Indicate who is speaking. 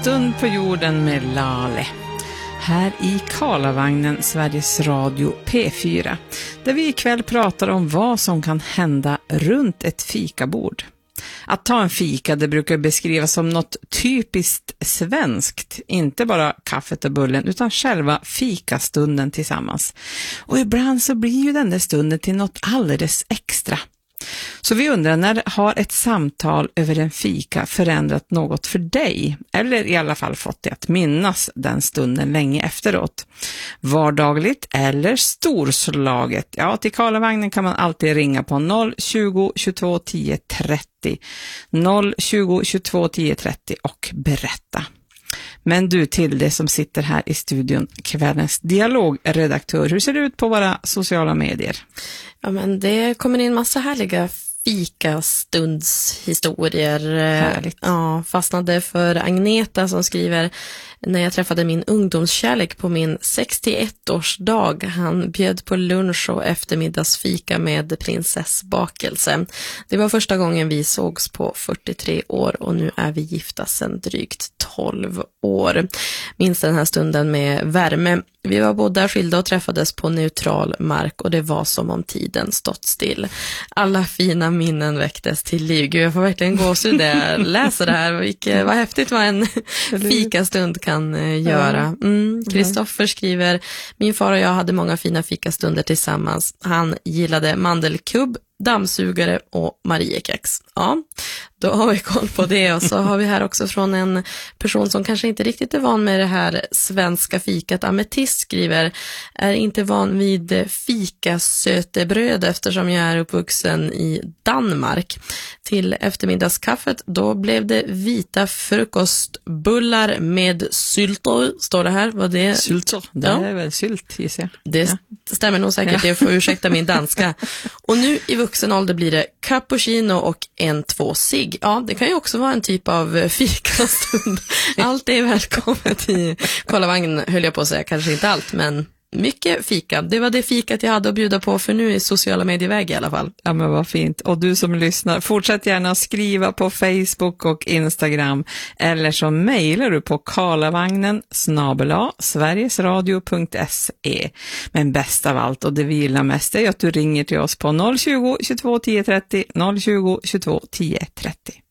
Speaker 1: stund på jorden med Lale. Här i Karlavagnen, Sveriges Radio P4, där vi ikväll pratar om vad som kan hända runt ett fikabord. Att ta en fika, det brukar beskrivas som något typiskt svenskt, inte bara kaffet och bullen utan själva fikastunden tillsammans. Och ibland så blir ju den där stunden till något alldeles extra. Så vi undrar, när har ett samtal över en fika förändrat något för dig? Eller i alla fall fått dig att minnas den stunden länge efteråt? Vardagligt eller storslaget? Ja, till Karlavagnen kan man alltid ringa på 020 22 10 30. 020 22 10 30 och berätta. Men du, till det som sitter här i studion, kvällens dialogredaktör, hur ser det ut på våra sociala medier?
Speaker 2: Ja, men det kommer in massa härliga fikastundshistorier.
Speaker 1: Härligt.
Speaker 2: Ja, fastnade för Agneta som skriver: när jag träffade min ungdomskärlek på min 61-årsdag. Han bjöd på lunch och eftermiddagsfika med prinsessbakelse. Det var första gången vi sågs på 43 år och nu är vi gifta sedan drygt 12 år. Minns den här stunden med värme. Vi var båda skilda och träffades på neutral mark och det var som om tiden stått still. Alla fina minnen väcktes till liv. Gud, jag får verkligen gåshud när jag läser det här. Vad häftigt vad en fikastund kan göra. Kristoffer skriver: min far och jag hade många fina fikastunder tillsammans. Han gillade mandelkubb, dammsugare och Mariekex. Ja, då har vi koll på det. Och så har vi här också från en person som kanske inte riktigt är van med det här svenska fikat. Ametist skriver: är inte van vid fikasötebröd eftersom jag är uppvuxen i Danmark. Till eftermiddagskaffet då blev det vita frukostbullar med syltor, står det här. Vad det är?
Speaker 1: Syltor, det är väl sylt, gissar jag.
Speaker 2: Det stämmer nog säkert, jag får ursäkta min danska. Och nu i vuxen ålder blir det cappuccino och 1-2 cigg. Ja, det kan ju också vara en typ av fikastund. Allt är välkommet i Karlavagnen, höll jag på att säga. Kanske inte allt, men mycket fika. Det var det fikat jag hade att bjuda på för nu i sociala medieväg i alla fall. Ja, men vad fint. Och du som lyssnar, fortsätt gärna skriva på Facebook och Instagram, eller så mejlar du på karlavagnen@sverigesradio.se. Men bäst av allt, och det vi gillar mest, är att du ringer till oss på 020 22 10 30, 020 22 10 30.